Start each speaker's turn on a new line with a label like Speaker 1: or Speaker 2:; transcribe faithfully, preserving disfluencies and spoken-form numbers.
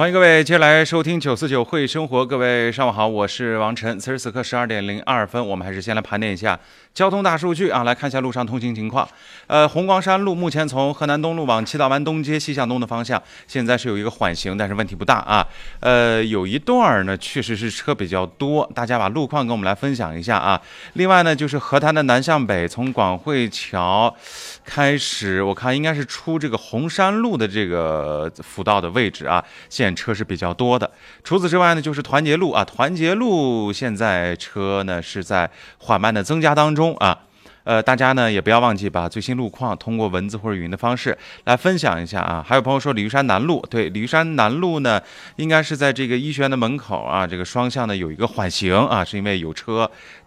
Speaker 1: 欢迎各位接下来收听九四九会生活。各位上午好，我是王晨。此时此刻十二点零二分，我们还是先来盘点一下交通大数据啊，来看一下路上通行情况。呃，红光山路目前从河南东路往七道湾东街西向东的方向，现在是有一个缓行，但是问题不大啊。呃，有一段呢确实是车比较多，大家把路况跟我们来分享一下啊。另外呢，就是河滩的南向北，从广汇桥开始，我看应该是出这个红山路的这个辅道的位置啊。现车是比较多的，除此之外呢，就是团结路啊，团结路现在车呢是在缓慢的增加当中啊。呃，大家呢也不要忘记把最新路况通过文字或者语音的方式来分享一下啊。还有朋友说鲤鱼山南路，对，鲤鱼山南路呢，应该是在这个医学院的门口啊，这个双向呢有一个缓行啊，是因为有车